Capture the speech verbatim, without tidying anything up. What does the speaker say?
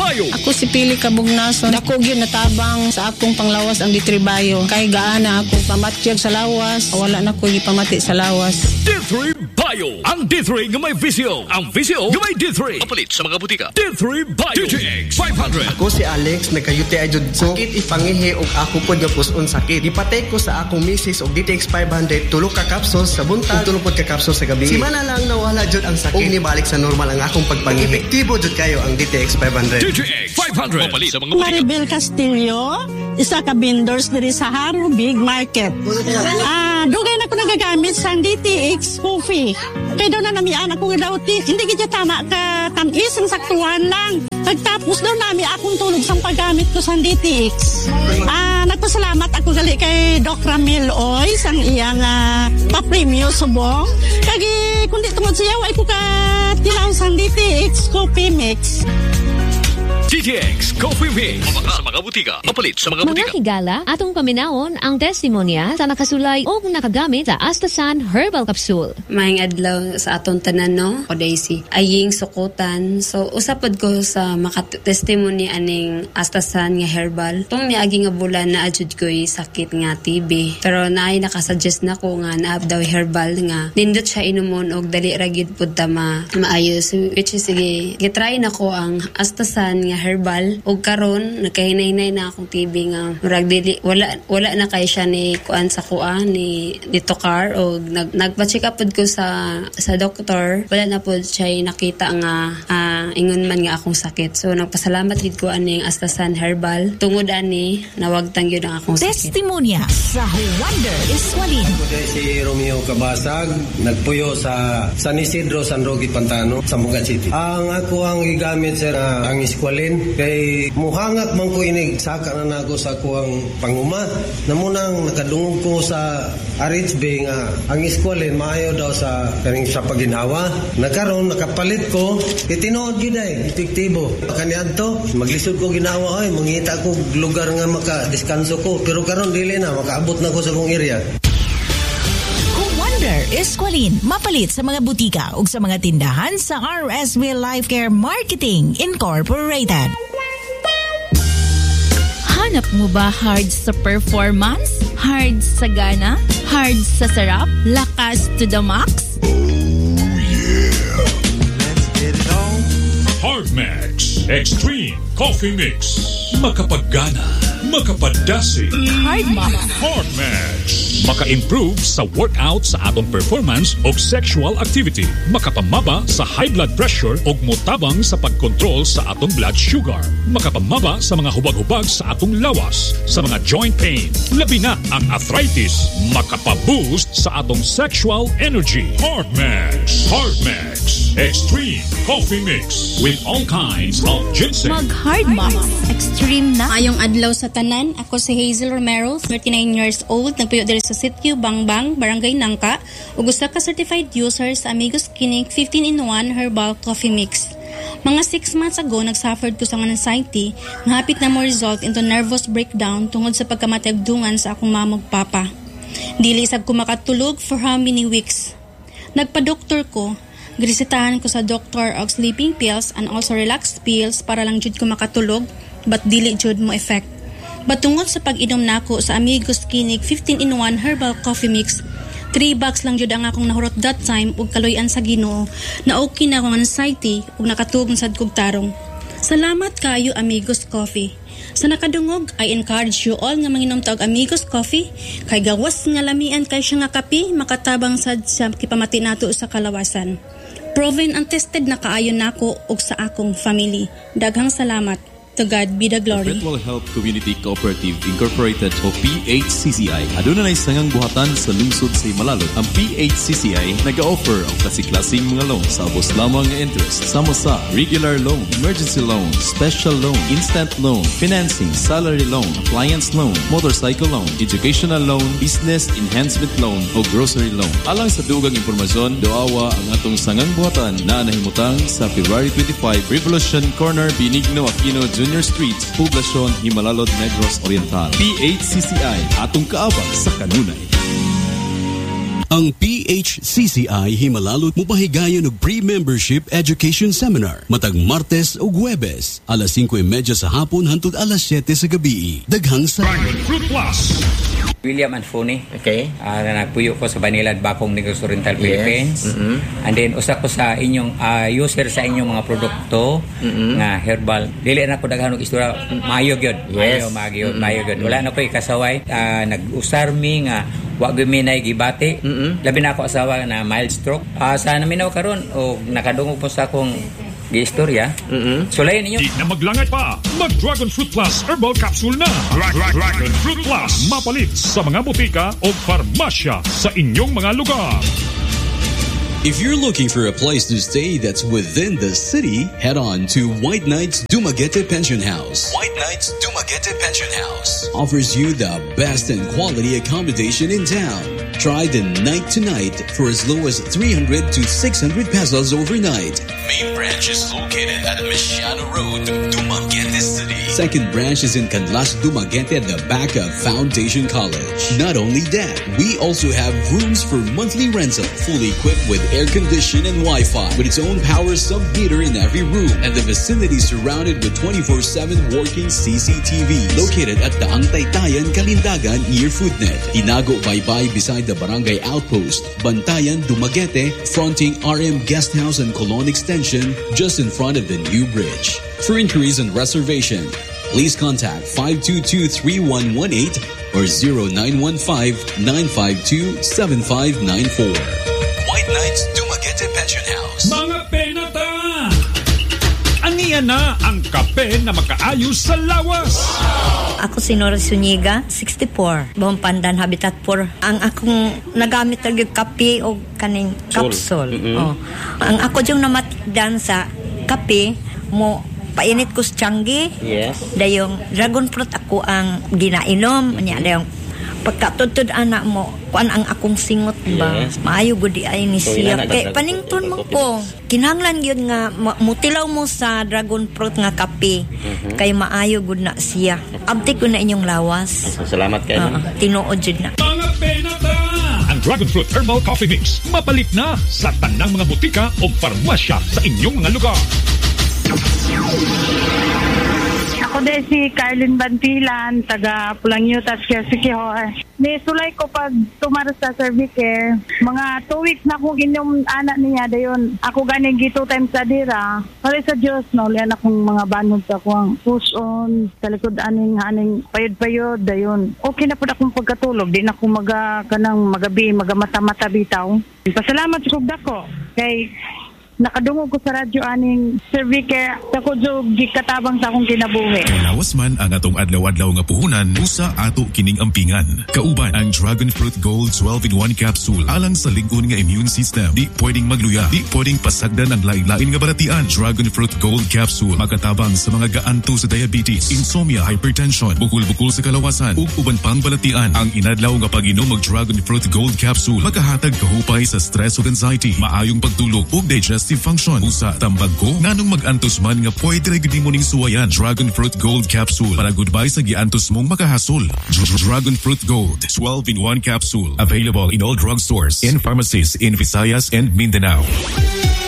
Bayo. Ako si Pili Kabugnason. Dako gyud natabang sa akong panglawas ang D three Bayo. Kay gaana ako pamatyag sa lawas. Wala na ko gipamati sa lawas. D three Bayo. Ang D three nga may visio. Ang visio nga may D three. Mapalit sa mga butika. D three Bayo. D T X five hundred. Ako si Alex, nagkayuti ay jud sakit ipangihi og ako pod nga puson sakit. Ipatay ko sa akong misis og D T X five hundred tulo ka capsules sa buntag ug tulo pod ka capsules sa gabi. Simana lang nawala jud ang sakit. Og nibalik sa normal ang akong pagpangihi. Epektibo jud kayo ang D T X five hundred. D T X five hundred. Mapalit sa mga butika. Maribel Castillo, isa ka vendors diri sa Haro Big Market. Ah, dugay na ko nagagamit sa D T X coffee. Kay daw na namian ako nga daw ti, hindi kita tama ka tamis ang saktuhan lang. Pagtapos daw nami akong tulog sa paggamit ko sa D T X. Ah, nagpasalamat ako gali kay Doc Ramil Oy sang iyang uh, pa-premium subong. Kagi kundi tungod siya way ko ka tilaw sa D T X coffee mix. D T X Coffee Mix. Mabaka sa mga butika. Mapalit sa mga butika. Mga higala, atong paminawon ang testimonya sa nakasulay o nakagamit sa Astasan Herbal Capsule. Maayong adlaw sa atong tanan, no? O Daisy. Aying sukutan. So, usapod ko sa makatestimony aning Astasan nga herbal. Itong niagi nga bulan na adjud ko'y sakit nga T B. Pero naay nakasuggest na ko nga naab daw herbal nga. Nindot siya inumon og dali ragid pud ta ma maayos. Which is, sige, gitry na ko ang Astasan nga herbal og karon nakahinay-hinay na akong T B nga murag dili wala wala na kay siya ni kuan sa kuan ni dito car og nag nagpa-check up pud ko sa sa doktor wala na pud siya nakita nga uh, ingon man nga akong sakit. So nagpasalamat gid ko aning Astasan herbal tungod ani nawagtang gyud ang akong sakit. Testimonya sa Wonder Iswalin. Ako si Romeo Cabasag, nagpuyo sa San Isidro, San Roque, Pantano, Zamboanga City. Ang ako ang gigamit sa uh, ang Iskwalin kay muhangat man ko inig saka na nago sa kuang panguma namunang nakadungog ko sa R H B nga ang Iskwalin maayo daw sa kaning sa paginhawa nagkaron nakapalit ko itinood gyud ay epektibo kaniadto maglisod ko ginawa ay mangita ko lugar nga maka-deskanso ko pero karon dili na makaabot na ko sa kong area. Wonder Iskwalin, mapalit sa mga butika ug sa mga tindahan sa R S V Life Care Marketing Incorporated. Hanap mo ba hard sa performance? Hard sa gana? Hard sa sarap? Lakas to the max? Oh yeah! Let's get it on! Hard Max Extreme Coffee Mix. Makapagana, makapadasi. Hard Max. Hard Max. Maka-improve sa workout sa atong performance o sexual activity. Makapamaba sa high blood pressure o mutabang sa pagkontrol sa atong blood sugar. Makapamaba sa mga hubag-hubag sa atong lawas, sa mga joint pain, labi na ang arthritis. Makapaboost sa atong sexual energy. Hard Max. Hard Max. Extreme Coffee Mix with all kinds of ginseng. Mag Hard Max Extreme na. Ayong adlaw sa tanan, ako si Hazel Romero, thirty-nine years old, nagpuyo diri sa Sitio Bangbang, Barangay Nangka, ug usa ka certified user sa Amigos Clinic fifteen in one Herbal Coffee Mix. Mga six months ago, nagsuffered ko sa anxiety na hapit na mo result into nervous breakdown tungod sa pagkamatagdungan sa akong mamog papa. Dili sad ko makatulog for how many weeks. Nagpa-doktor ko, girisitahan ko sa doktor og sleeping pills and also relax pills para lang jud ko makatulog, but dili jud mo effect. Batungod sa pag-inom nako sa Amigos Clinic fifteen in one Herbal Coffee Mix, three bags lang jud ang akong nahurot that time ug kaloy-an sa Ginoo na okay na akong anxiety ug nakatugong sad kog tarong. Salamat kayo Amigos Coffee. Sa nakadungog, I encourage you all nga manginom ta og Amigos Coffee kay gawas nga lamian kay siya nga kape makatabang sad sa kipamati nato sa kalawasan. Proven and tested na kaayo nako ug sa akong family. Daghang salamat. To God be the glory. Virtual Health Community Cooperative Incorporated o P H C C I. Aduna na isangang buhatan sa lungsod sa Himalalod. Ang P H C C I nag-offer ang klase-klaseng mga loan sa abos lamang nga interest. Sama sa regular loan, emergency loan, special loan, instant loan, financing, salary loan, appliance loan, motorcycle loan, educational loan, business enhancement loan o grocery loan. Alang sa dugang impormasyon, doawa ang atong sangang buhatan na nahimutang sa February twenty-fifth, Revolution Corner, Benigno Aquino Junior Street, Poblacion, Himalalod, Negros Oriental. P H C C I, atong kaabang sa kanunay. Ang P H C C I Himalalot mupahigayon og pre-membership education seminar matag Martes ug Huwebes alas singko y media sa hapon hangtod alas siyete sa gabi. Daghang sa Dragon Fruit Plus. William Anfuni. Okay. Uh, nagpuyo ko sa Banilad, Bakong, Negros Oriental, yes. Philippines. Mm-hmm. And then, usa ko sa inyong uh, user sa inyong mga produkto mm-hmm. nga herbal. Dili na ko daghan og istorya. Maayog yun. Yes. Maayog, maayog, mm-hmm. maayog yun. Wala na ko ikasaway. Uh, nag-usar mi nga wag giminay gibati. Mm-hmm. Labi na ako asawa na mild stroke. Uh, sa naminaw karon o nakadungog po sa akong gi-istorya. Mm-hmm. So, layan ninyo. Di na maglangay pa. Mag-Dragon Fruit Plus Herbal Capsule na. Dra- Dra- Dragon Fruit Plus. Mapalit sa mga butika o farmasya sa inyong mga lugar. If you're looking for a place to stay that's within the city, head on to White Knights Dumaguete Pension House. White Knights Dumaguete Pension House offers you the best and quality accommodation in town. Try the night to night for as low as three hundred to six hundred pesos overnight. Main branch is located at Mesiano Road, Dumaguete City. Second branch is in Canlas, Dumaguete at the back of Foundation College. Not only that, we also have rooms for monthly rental, fully equipped with air condition and Wi-Fi, with its own power sub-meter in every room, and the vicinity surrounded with twenty-four seven working C C T Vs. Located at the Taytayan, Kalindagan near Foodnet. Tinago Baybay beside the Barangay Outpost. Bantayan, Dumaguete, fronting R M Guest House and Colon Extension, just in front of the new bridge. For inquiries and reservation, please contact five two two, three one one eight or zero nine one five, nine five two, seven five nine four. White Knights Dumaguete Pension House. Mga penata! Aniya na ang kape na makaayos sa lawas. Ako si Nora Zuniga, sixty-four, Buong Pandan, Habitat four. Ang akong nagamit na yung kape o kaning capsule. Mm-hmm. Oh. Ang ako yung namatigdan sa kape mo, painit ko sa tianggi. Yes. Dayong dragon fruit ako ang ginainom. Anya dayong pagkatutod anak mo, kuan ang akong singot ba? Yes. Maayo gudi ay ni siya. So, kay panington mo ko. Kinahanglan gyud nga mutilaw mo sa dragon fruit nga kape. Mm-hmm. Kay maayo gud na siya. Abti ko na inyong lawas. Salamat kayo. Uh, tinuod jud na. Mga penata! Ang Dragon Fruit Herbal Coffee Mix mapalit na sa tanang mga butika o farmasya sa inyong mga lugar. Ako din si Carlin Bantilan, taga Pulang Yutas, Sikihor. Nisulay ko pag tumara sa Servicare. Mga two weeks na akong inyong anak niya. Dayon, ako ganing gito times sa dira. Pari sa Diyos, no, liyan akong mga banod sa akong push on, sa likod aning, aning payod-payod. Dayon, okay na po akong pagkatulog. Di na akong maga, kanang magabi, magamata-mata bitaw. Pasalamat sa kugda ko. Kay nakadungog ko sa radyo aning Servicare sa kudyog gikatabang sa akong kinabuhi. Lawas man ang atong adlaw-adlaw nga puhunan usa ato kining ampingan. Kauban ang Dragon Fruit Gold twelve in one capsule alang sa lig-on nga immune system. Di pwedeng magluya, di pwedeng pasagdan ang lain-lain nga baratian. Dragon Fruit Gold capsule makatabang sa mga gaanto sa diabetes, insomnia, hypertension, bukol-bukol sa kalawasan ug uban pang balatian. Ang inadlaw nga pag-inom og Dragon Fruit Gold capsule makahatag kahupay sa stress ug anxiety, maayong pagtulog ug digest function. Usa tambag ko nganong mag-antos man nga pwede ra gid mo ning suwayan. Dragon Fruit Gold capsule para goodbye sa giantos mong makahasol. Dragon Fruit Gold twelve in one capsule available in all drugstores and pharmacies in Visayas and Mindanao.